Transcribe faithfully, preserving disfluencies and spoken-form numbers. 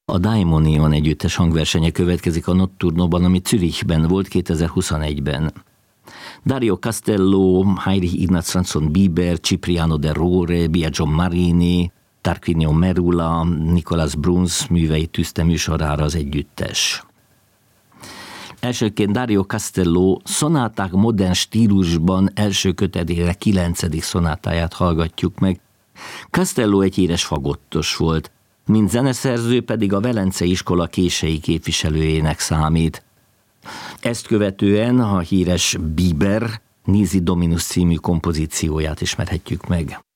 A Daimonion együttes hangversenye következik a Notturnoban, ami Zürichben volt kétezer-huszonegyben. Dario Castello, Heinrich Ignaz Franzson Bieber, Cipriano de Rore, Biagio Marini, Tarquinio Merula, Nicolas Bruns műveit tűzte műsorára az együttes. Elsőként Dario Castello szonáták modern stílusban első kötetére kilencedik szonátáját hallgatjuk meg. Castello egy híres fagottos volt, mint zeneszerző pedig a Velencei iskola kései képviselőjének számít. Ezt követően a híres Bieber Nisi Dominus című kompozícióját ismerhetjük meg.